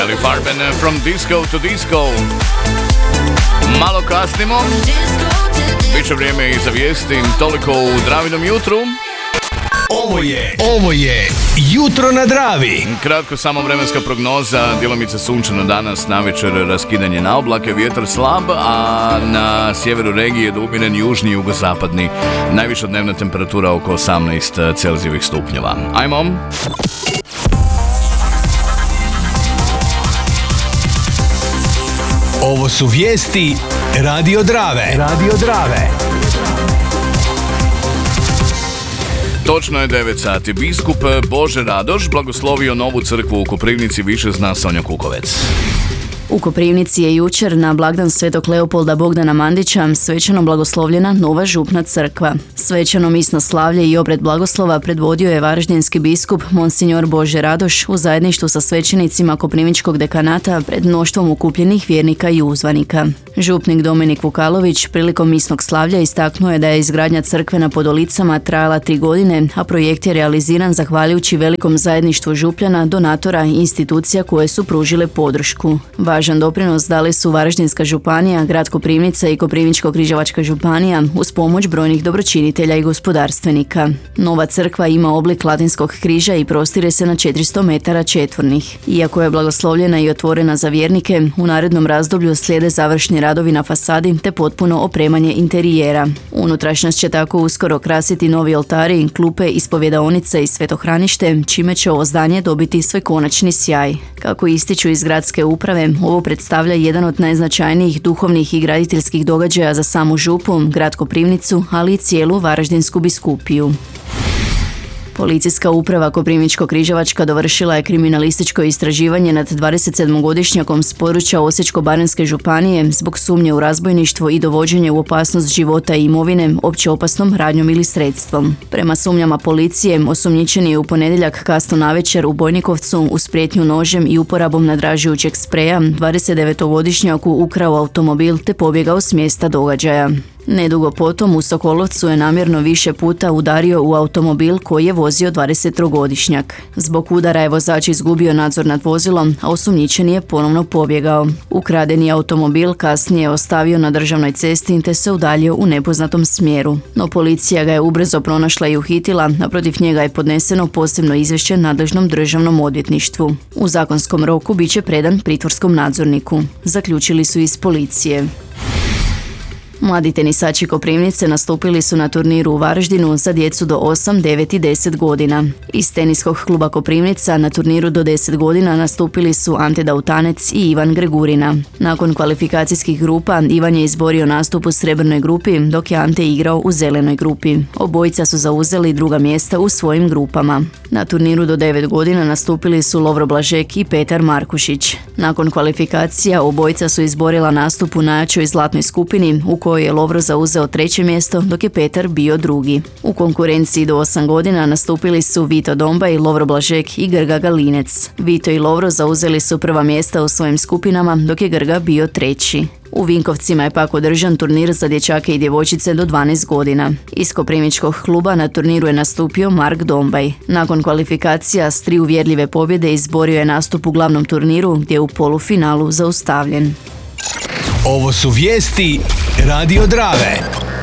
Nelly Farben, From Disco to Disco. Malo kasnimo, biće vrijeme i za vijesti, toliko u Dravinom jutru. Ovo je Jutro na Dravi. Kratko samo vremenska prognoza, djelomice sunčano danas, navečer raskidanje na oblake, vjetar slab, a na sjeveru regije umiren južni i jugozapadni. Najviša dnevna temperatura oko 18 Celzijevih stupnjeva. Ajmo! Ovo su vijesti Radio Drave. Točno je 9 sati. Biskup Bože Radoš blagoslovio novu crkvu u Koprivnici, više zna Sonja Kukovec. U Koprivnici je jučer na blagdan Svetog Leopolda Bogdana Mandića svečano blagoslovljena nova župna crkva. Svečano misno slavlje i obred blagoslova predvodio je varaždinski biskup Monsignor Bože Radoš u zajedništvu sa svećenicima Koprivničkog dekanata pred mnoštvom okupljenih vjernika i uzvanika. Župnik Dominik Vukalović prilikom misnog slavlja istaknuo je da je izgradnja crkve na Podolicama trajala 3 godine, a projekt je realiziran zahvaljujući velikom zajedništvu župljana, donatora i institucija koje su pružile podršku. Važan doprinos dali su Varaždinska županija, grad Koprivnica i Koprivničko-križevačka županija uz pomoć brojnih dobročinitelja i gospodarstvenika. Nova crkva ima oblik latinskog križa i prostire se na 400 metara četvornih. Iako je blagoslovljena i otvorena za vjernike, u narednom razdoblju slijede završni radovi na fasadi te potpuno opremanje interijera. Unutrašnjost će tako uskoro krasiti novi oltari, klupe, ispovjedaonice i svetohranište, čime će ovo zdanje dobiti svoj konačni sjaj. Kako ističu iz gradske uprave, ovo predstavlja jedan od najznačajnijih duhovnih i graditeljskih događaja za samu župu, grad Koprivnicu, ali i cijelu Varaždinsku biskupiju. Policijska uprava Koprivničko-križevačka dovršila je kriminalističko istraživanje nad 27-godišnjakom s područja Osječko-baranjske županije zbog sumnje u razbojništvo i dovođenje u opasnost života i imovine opće opasnom radnjom ili sredstvom. Prema sumnjama policije, osumnjičeni je u ponedjeljak kasno navečer u Bojnikovcu uz prijetnju nožem i uporabom nadražujućeg spreja 29-godišnjaku ukrao automobil te pobjegao s mjesta događaja. Nedugo potom u Sokolovcu je namjerno više puta udario u automobil koji je vozio 23-godišnjak. Zbog udara je vozač izgubio nadzor nad vozilom, a osumnjičeni je ponovno pobjegao. Ukradeni automobil kasnije je ostavio na državnoj cesti te se udaljio u nepoznatom smjeru. No policija ga je ubrzo pronašla i uhitila, a protiv njega je podneseno posebno izvješće nadležnom državnom odvjetništvu. U zakonskom roku bit će predan pritvorskom nadzorniku, zaključili su iz policije. Mladi tenisači Koprivnice nastupili su na turniru u Varaždinu za djecu do 8, 9 i 10 godina. Iz teniskog kluba Koprivnica na turniru do 10 godina nastupili su Ante Dautanec i Ivan Gregurina. Nakon kvalifikacijskih grupa, Ivan je izborio nastup u srebrnoj grupi, dok je Ante igrao u zelenoj grupi. Obojica su zauzeli druga mjesta u svojim grupama. Na turniru do 9 godina nastupili su Lovro Blažek i Petar Markušić. Nakon kvalifikacija, obojica su izborila nastup u najjačoj zlatnoj skupini, u kojoj je Lovro zauzeo 3. mjesto, dok je Petar bio 2. U konkurenciji do 8 godina nastupili su Vito Dombaj, Lovro Blažek i Grga Galinec. Vito i Lovro zauzeli su prva mjesta u svojim skupinama, dok je Grga bio 3. U Vinkovcima je pak održan turnir za dječake i djevojčice do 12 godina. Iz Koprivničkog kluba na turniru je nastupio Mark Dombaj. Nakon kvalifikacija s 3 uvjerljive pobjede izborio je nastup u glavnom turniru, gdje je u polufinalu zaustavljen. Ovo su vijesti Radio Drave.